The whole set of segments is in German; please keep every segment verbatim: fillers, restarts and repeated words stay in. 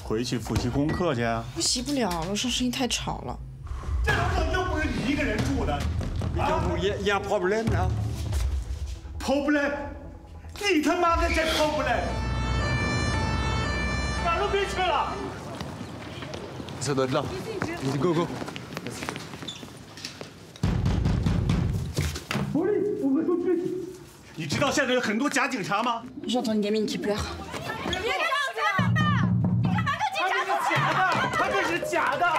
回去复习功课去。 复习不了，楼上声音太吵了。 这楼层又不是你一个人住的。啊 Il y a un problème là. Problème？ 你他妈的这 problème？ 哪儿都别去了。 Ça doit être là. Go go. Police, ouvre tout de suite. 你知道现在有很多假警察吗？ J'entends une gamine qui pleure. 他这是假的，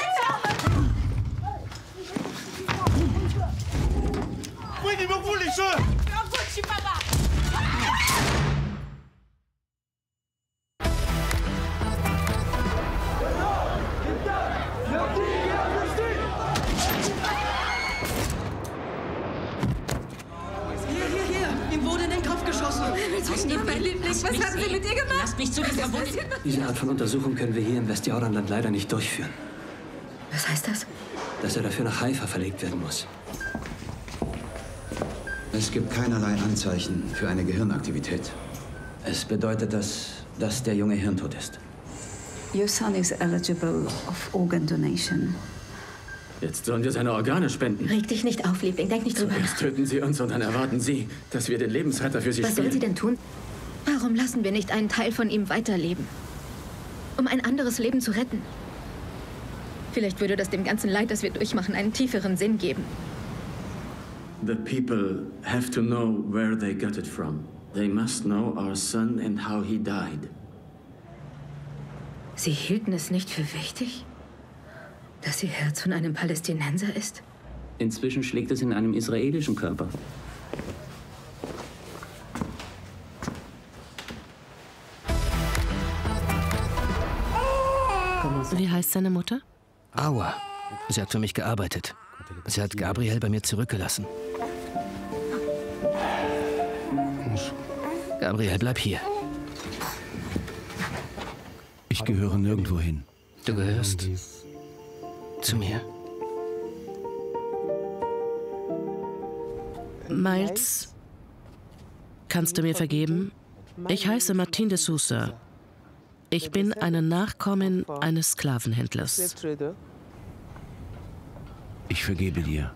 为你们屋里顺。 不要过去，爸爸。 Hier, hier, hier! Ihm wurde in den Kopf geschossen! Mein Liebling, was haben Sie mit ihr gemacht? Lass mich zu dieser Wunde. Diese Art von Untersuchung können wir hier im Westjordanland leider nicht durchführen. Was heißt das? Dass er dafür nach Haifa verlegt werden muss. Es gibt keinerlei Anzeichen für eine Gehirnaktivität. Es bedeutet, dass, dass der Junge hirntot ist. Your son is eligible of organ donation. Jetzt sollen wir seine Organe spenden. Reg dich nicht auf, Liebling. Denk nicht drüber nach. Jetzt töten Sie uns und dann erwarten Sie, dass wir den Lebensretter für Sie Was spielen. soll sie denn tun? Warum lassen wir nicht einen Teil von ihm weiterleben? Um ein anderes Leben zu retten. Vielleicht würde das dem ganzen Leid, das wir durchmachen, einen tieferen Sinn geben. The people have to know where they got it from. They must know our son and how he died. Sie hielten es nicht für wichtig, dass ihr Herz von einem Palästinenser ist? Inzwischen schlägt es in einem israelischen Körper. Wie heißt seine Mutter? Aua. Sie hat für mich gearbeitet. Sie hat Gabriel bei mir zurückgelassen. Gabriel, bleib hier. Ich gehöre nirgendwo hin. Du gehörst zu mir. Miles, kannst du mir vergeben? Ich heiße Martin de Sousa. Ich bin eine Nachkommin eines Sklavenhändlers. Ich vergebe dir.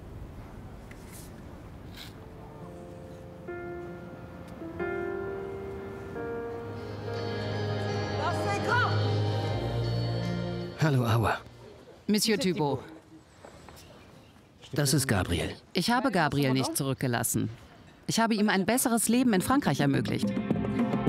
Hallo, Aua. Monsieur Thibault. Das ist Gabriel. Ich habe Gabriel nicht zurückgelassen. Ich habe ihm ein besseres Leben in Frankreich ermöglicht.